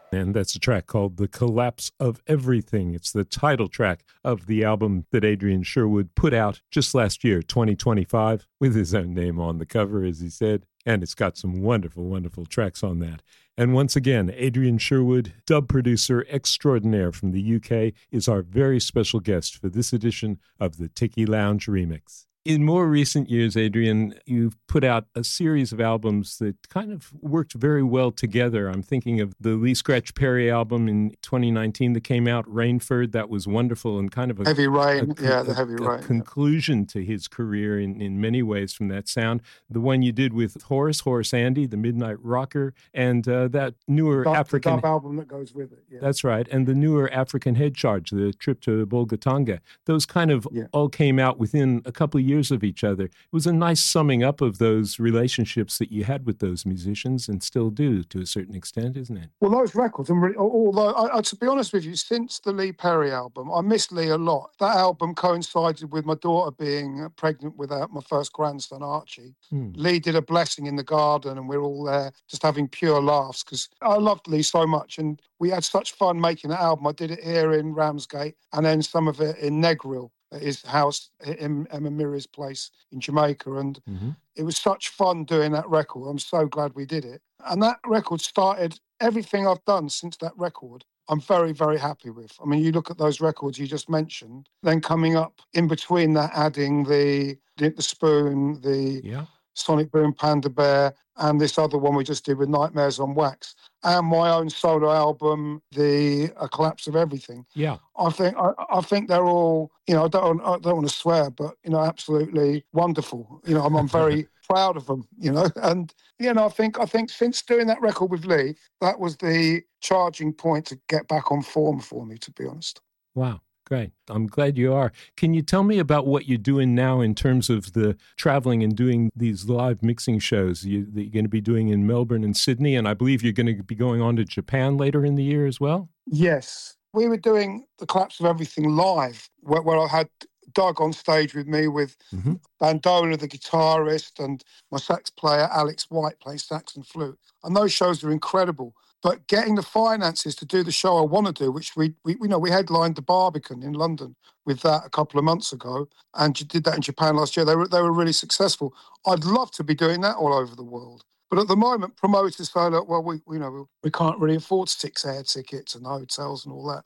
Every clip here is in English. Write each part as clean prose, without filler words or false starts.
And that's a track called The Collapse of Everything. It's the title track of the album that Adrian Sherwood put out just last year, 2025, with his own name on the cover, as he said. And it's got some wonderful, wonderful tracks on that. And once again, Adrian Sherwood, dub producer extraordinaire from the UK, is our very special guest for this edition of the Tiki Lounge Remix. In more recent years, Adrian, you've put out a series of albums that kind of worked very well together. I'm thinking of the Lee Scratch Perry album in 2019 that came out, Rainford. That was wonderful and kind of Heavy Rain, the Heavy Rain. Conclusion to his career in many ways from that sound. The one you did with Horace Andy, the Midnight Rocker, and that newer African... The dub album that goes with it. Yeah. That's right. And the newer African Head Charge, the Trip to Bolgatanga. Those kind of all came out within a couple of years of each other. It was a nice summing up of those relationships that you had with those musicians and still do to a certain extent, isn't it? Well, those records, although, to be honest with you, since the Lee Perry album, I miss Lee a lot. That album coincided with my daughter being pregnant with my first grandson, Archie. Lee did a blessing in the garden and we're all there just having pure laughs because I loved Lee so much and we had such fun making that album. I did it here in Ramsgate and then some of it in Negril, his house in Emma Miri's place in Jamaica. And it was such fun doing that record. I'm so glad we did it. And that record started everything I've done since that record. I'm very, very happy with. I mean, you look at those records you just mentioned, then coming up in between that, adding the Spoon, the Sonic Boom Panda Bear, and this other one we just did with Nightmares on Wax, and my own solo album, The Collapse of Everything. Yeah, I think they're all, I don't want to swear, but absolutely wonderful. I'm very proud of them. And I think since doing that record with Lee, that was the charging point to get back on form for me, to be honest. Wow. Great. I'm glad you are. Can you tell me about what you're doing now in terms of the traveling and doing these live mixing shows that you're going to be doing in Melbourne and Sydney? And I believe you're going to be going on to Japan later in the year as well? Yes. We were doing The Collapse of Everything live, where I had Doug on stage with me with Bandola, the guitarist, and my sax player, Alex White, plays sax and flute. And those shows are incredible. But getting the finances to do the show I want to do, which we headlined the Barbican in London with that a couple of months ago, and did that in Japan last year. They were really successful. I'd love to be doing that all over the world. But at the moment, promoters say, look, well, we can't really afford 6 air tickets and hotels and all that.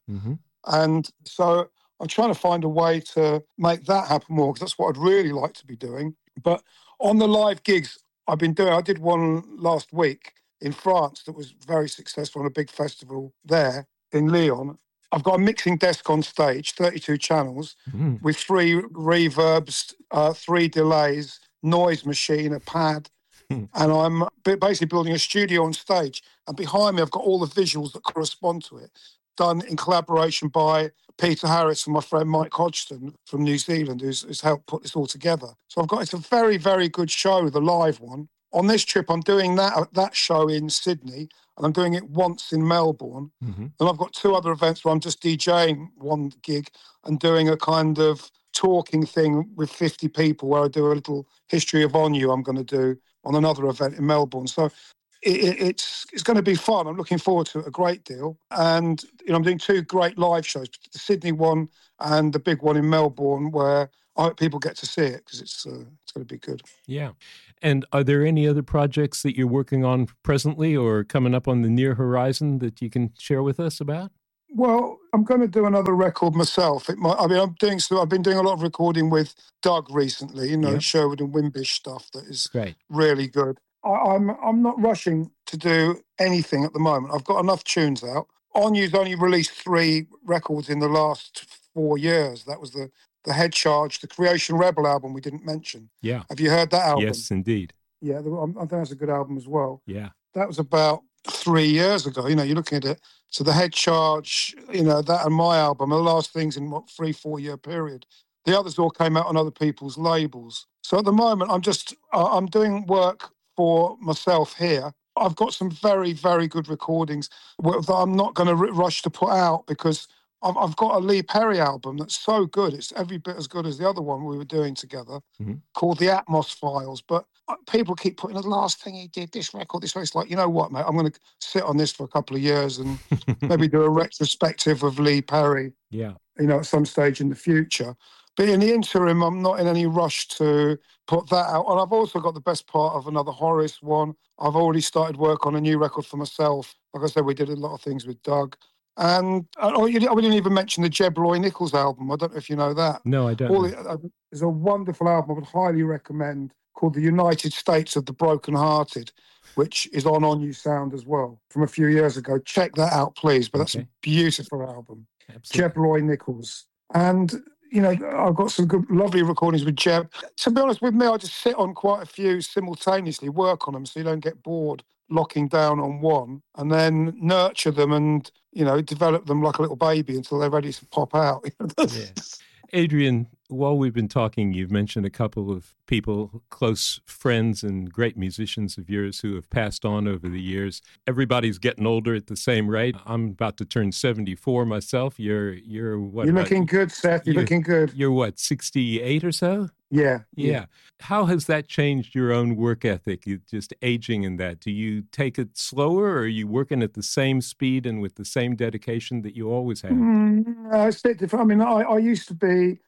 And so I'm trying to find a way to make that happen more, because that's what I'd really like to be doing. But on the live gigs I did one last week in France that was very successful on a big festival there in Lyon. I've got a mixing desk on stage, 32 channels, with 3 reverbs, 3 delays, noise machine, a pad, and I'm basically building a studio on stage. And behind me, I've got all the visuals that correspond to it, done in collaboration by Peter Harris and my friend Mike Hodgson from New Zealand, who's helped put this all together. So it's a very, very good show, the live one. On this trip, I'm doing that show in Sydney, and I'm doing it once in Melbourne. And I've got 2 other events where I'm just DJing one gig and doing a kind of talking thing with 50 people where I do a little history of Onyu I'm going to do on another event in Melbourne. So it's going to be fun. I'm looking forward to it a great deal. And I'm doing 2 great live shows, the Sydney one and the big one in Melbourne, where I hope people get to see it, because it's going to be good. Yeah. And are there any other projects that you're working on presently or coming up on the near horizon that you can share with us about? Well, I'm going to do another record myself. I've been doing a lot of recording with Doug recently, Sherwood and Wimbish stuff that is really good. I'm not rushing to do anything at the moment. I've got enough tunes out. Onyu's only released 3 records in the last 4 years. That was the Head Charge, the Creation Rebel album we didn't mention. Yeah. Have you heard that album? Yes, indeed. Yeah, I think that's a good album as well. Yeah. That was about 3 years ago. You're looking at it. So the Head Charge, that and my album are the last things in 3-4 year period. The others all came out on other people's labels. So at the moment, I'm doing work for myself here. I've got some very, very good recordings that I'm not going to rush to put out, because I've got a Lee Perry album that's so good. It's every bit as good as the other one we were doing together, called The Atmos Files. But people keep putting the last thing he did, this record, this. It's like, you know what, mate? I'm going to sit on this for a couple of years and maybe do a retrospective of Lee Perry. Yeah. At some stage in the future. But in the interim, I'm not in any rush to put that out. And I've also got the best part of another Horace one. I've already started work on a new record for myself. Like I said, we did a lot of things with Doug. And we didn't even mention the Jeb Roy Nichols album. I don't know if you know that. No, I don't know. It's a wonderful album I would highly recommend, called The United States of the Broken Hearted, which is on You Sound as well, from a few years ago. Check that out, please. But that's a beautiful album. Absolutely. Jeb Roy Nichols. And, I've got some good, lovely recordings with Jeb. To be honest with me, I just sit on quite a few simultaneously, work on them so you don't get bored locking down on one, and then nurture them and, develop them like a little baby until they're ready to pop out. Yeah. Adrian, while we've been talking, you've mentioned a couple of people, close friends and great musicians of yours who have passed on over the years. Everybody's getting older at the same rate. I'm about to turn 74 myself. You're what? You're looking good, Seth. You're looking good. You're what, 68 or so? Yeah. How has that changed your own work ethic? You just aging in that. Do you take it slower, or are you working at the same speed and with the same dedication that you always have? It's a bit different. I mean, I used to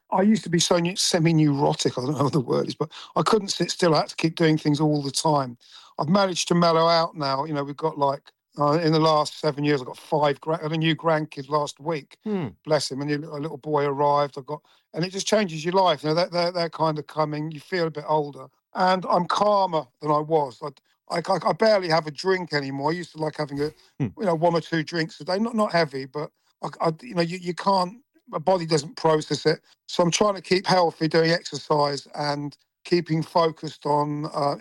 be so semi-neurotic. I don't know what the word is, but I couldn't sit still. I had to keep doing things all the time. I've managed to mellow out now. We've got in the last 7 years, I've got I had a new grandkid last week. Bless him. And a little boy arrived. And it just changes your life. They're kind of coming. You feel a bit older. And I'm calmer than I was. I barely have a drink anymore. I used to like having one or two drinks a day. Not heavy, but you can't. My body doesn't process it. So I'm trying to keep healthy, doing exercise, and keeping focused on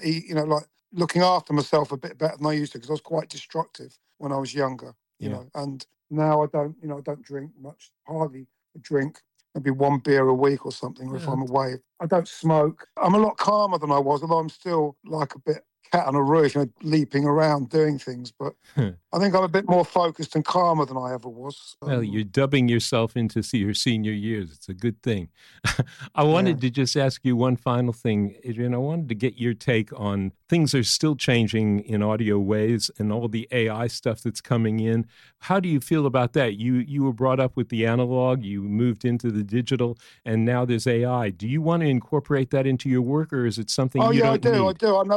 looking after myself a bit better than I used to, because I was quite destructive when I was younger. And now I don't drink much, hardly drink. Maybe one beer a week or something, or if I'm away. I don't smoke. I'm a lot calmer than I was, although I'm still like a bit cat on a roof, leaping around doing things. But I think I'm a bit more focused and calmer than I ever was. Well, you're dubbing yourself into your senior years. It's a good thing. I wanted to just ask you one final thing, Adrian. I wanted to get your take on things are still changing in audio ways and all the AI stuff that's coming in. How do you feel about that? You were brought up with the analog, you moved into the digital, and now there's AI. Do you want to incorporate that into your work, or is it something you don't need? I do. I know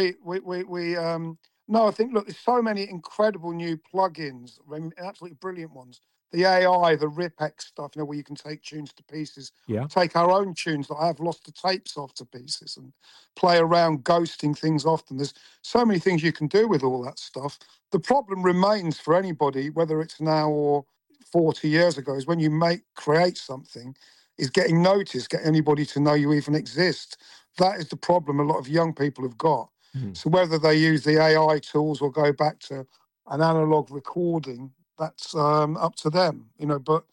no, I think, look, there's so many incredible new plugins, absolutely brilliant ones. The AI, the RipX stuff, where you can take tunes to pieces. Take our own tunes that I have lost the tapes off to pieces and play around ghosting things often. There's so many things you can do with all that stuff. The problem remains for anybody, whether it's now or 40 years ago, is when you create something, is getting noticed, get anybody to know you even exist. That is the problem a lot of young people have got. So whether they use the AI tools or go back to an analog recording, that's up to them, But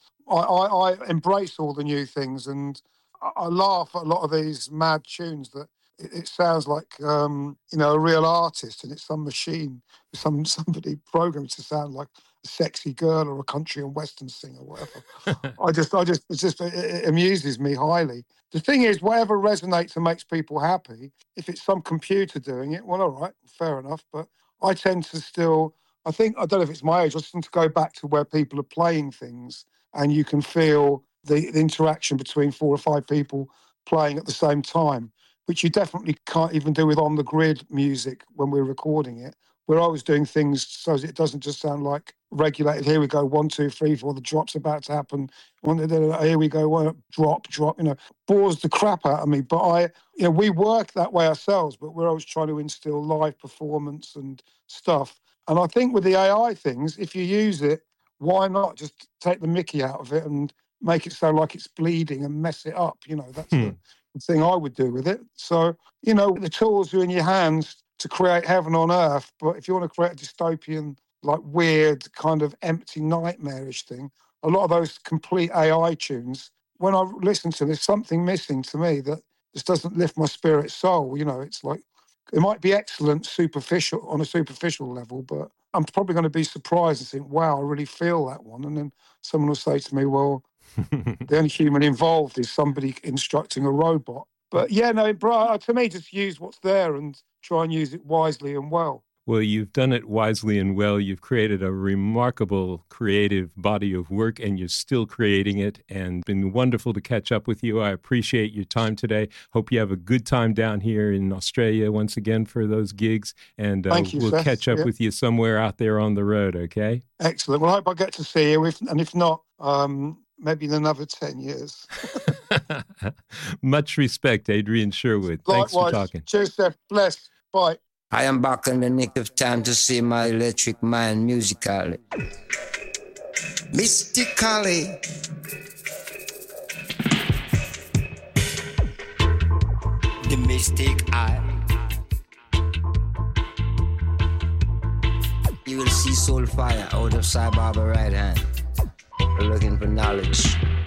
I embrace all the new things, and I laugh at a lot of these mad tunes that it sounds like a real artist, and it's some machine, somebody programmed to sound like a sexy girl or a country and western singer, or whatever. It amuses me highly. The thing is, whatever resonates and makes people happy, if it's some computer doing it, well, all right, fair enough. But I tend to still, I don't know if it's my age, I just tend to go back to where people are playing things and you can feel the interaction between 4 or 5 people playing at the same time, which you definitely can't even do with on-the-grid music when we're recording it. We're always doing things so it doesn't just sound like regulated. Here we go, 1, 2, 3, 4. The drop's about to happen. Here we go, drop. Bores the crap out of me. But we work that way ourselves. But we're always trying to instill live performance and stuff. And I think with the AI things, if you use it, why not just take the mickey out of it and make it sound like it's bleeding and mess it up? That's the thing I would do with it. So the tools are in your hands to create heaven on earth, but if you want to create a dystopian, like weird, kind of empty, nightmarish thing, a lot of those complete AI tunes, when I listen to them, there's something missing to me that just doesn't lift my spirit soul. It's like, it might be excellent on a superficial level, but I'm probably going to be surprised and think, wow, I really feel that one. And then someone will say to me, well, the only human involved is somebody instructing a robot. But yeah, no, to me, just use what's there and try and use it wisely and well. Well, you've done it wisely and well. You've created a remarkable creative body of work, and you're still creating it, and been wonderful to catch up with you. I appreciate your time today. Hope you have a good time down here in Australia once again for those gigs, and Thank you, we'll Seth. catch up with you somewhere out there on the road, okay? Excellent. Well, I hope I get to see you, and if not, maybe in another 10 years. Much respect, Adrian Sherwood. Likewise. Thanks for talking. Cheers, Seth. Bless. Bye. I am back in the nick of time to see my electric mind musically. Mystically. The mystic eye. You will see soul fire out of Sai Baba right hand. Looking for knowledge.